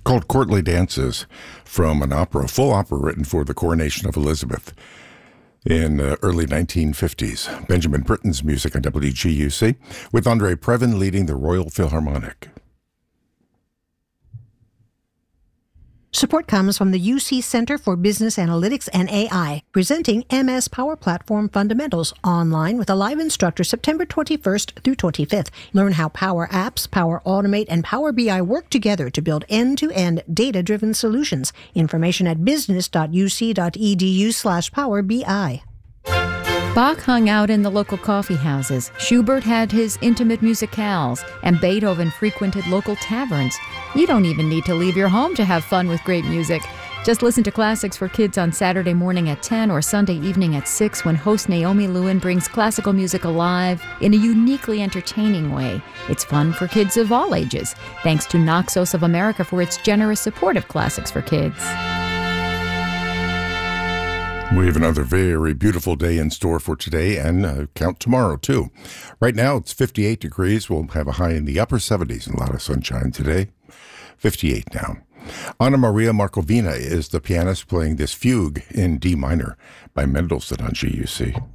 called Courtly Dances, from an opera, full opera written for the coronation of Elizabeth in the early 1950s. Benjamin Britten's music on WGUC, with Andre Previn leading the Royal Philharmonic. Support comes from the UC Center for Business Analytics and AI, presenting MS Power Platform Fundamentals online with a live instructor September 21st through 25th. Learn how Power Apps, Power Automate, and Power BI work together to build end-to-end data-driven solutions. Information at business.uc.edu/PowerBI. Bach hung out in the local coffee houses, Schubert had his intimate musicales, and Beethoven frequented local taverns. You don't even need to leave your home to have fun with great music. Just listen to Classics for Kids on Saturday morning at 10 or Sunday evening at 6 when host Naomi Lewin brings classical music alive in a uniquely entertaining way. It's fun for kids of all ages, thanks to Naxos of America for its generous support of Classics for Kids. We have another very beautiful day in store for today and count tomorrow, too. Right now, it's 58 degrees. We'll have a high in the upper 70s and a lot of sunshine today. 58 now. Anna Maria Markovina is the pianist playing this fugue in D minor by Mendelssohn on GUC.